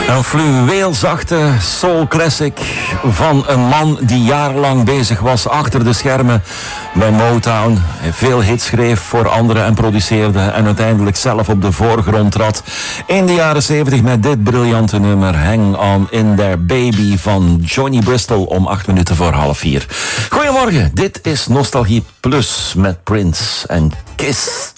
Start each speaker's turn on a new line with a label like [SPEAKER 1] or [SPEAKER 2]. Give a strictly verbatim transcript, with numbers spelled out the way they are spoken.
[SPEAKER 1] Een fluweelzachte soul classic van een man die jarenlang bezig was achter de schermen bij Motown. Veel hits schreef voor anderen en produceerde en uiteindelijk zelf op de voorgrond trad. In de jaren zeventig met dit briljante nummer Hang On In There Baby van Johnny Bristol om acht minuten voor half vier. Goedemorgen, dit is Nostalgie Plus met Prince en Kiss.